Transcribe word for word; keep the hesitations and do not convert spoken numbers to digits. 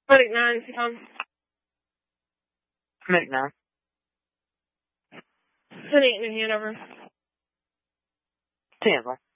Medic nine, Tom. Medic nine. Sending it in hand over. Ten,